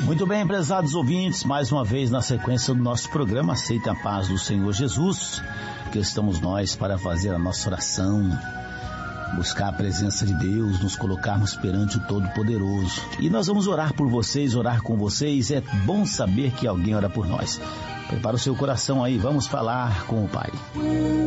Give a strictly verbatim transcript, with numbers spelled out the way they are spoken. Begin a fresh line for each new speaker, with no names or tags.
Muito bem, prezados ouvintes, mais uma vez na sequência do nosso programa Aceita a Paz do Senhor Jesus, que estamos nós para fazer a nossa oração, buscar a presença de Deus, nos colocarmos perante o Todo-Poderoso. E nós vamos orar por vocês, orar com vocês. É bom saber que alguém ora por nós. Prepara o seu coração aí, vamos falar com o Pai.